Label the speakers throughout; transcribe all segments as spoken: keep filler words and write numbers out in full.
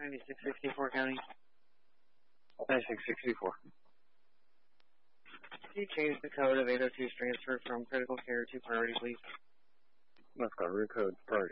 Speaker 1: ninety-six sixty-four County.
Speaker 2: ninety-six sixty-four.
Speaker 1: Can you change the code of eight oh two's transfer from critical care to priority, please?
Speaker 2: Let's go. Root code priority.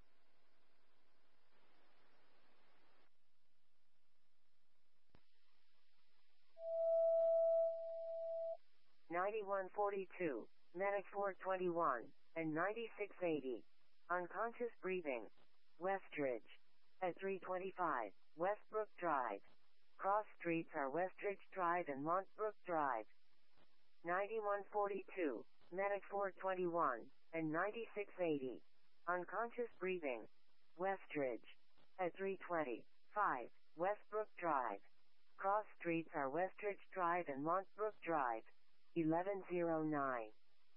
Speaker 3: ninety-one forty-two, Medic four twenty-one, and ninety-six eighty. Unconscious breathing. Westridge. At three twenty-five, Westbrook Drive. Cross streets are Westridge Drive and Montbrook Drive. ninety-one forty-two, Medic four twenty-one, and ninety-six eighty. Unconscious breathing. Westridge. At three twenty-five, Westbrook Drive. Cross streets are Westridge Drive and Montbrook Drive. eleven oh nine.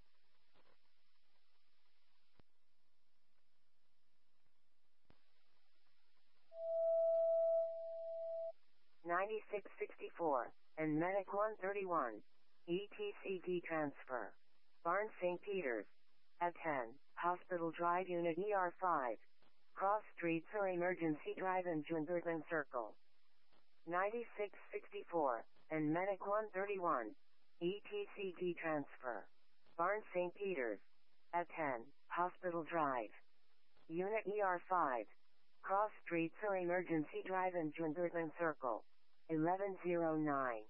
Speaker 3: ninety-six sixty-four, and Medic one thirty-one. E T C D transfer. Barnes Saint Peters. At ten, Hospital Drive Unit E R five. Cross streets are Emergency Drive and Junberthan Circle. ninety-six sixty-four, and Medic one thirty-one. E T C D transfer. Barnes Saint Peters. At ten, Hospital Drive. Unit E R five. Cross streets are Emergency Drive and Junberthan Circle. eleven oh nine.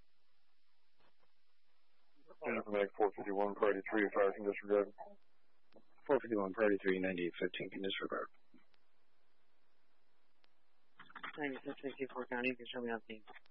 Speaker 2: Medic four fifty-one, priority three, fire can disregard. four fifty-one, priority three, ninety-eight fifteen can disregard.
Speaker 1: ninety-six sixty-four County, you can show me on scene.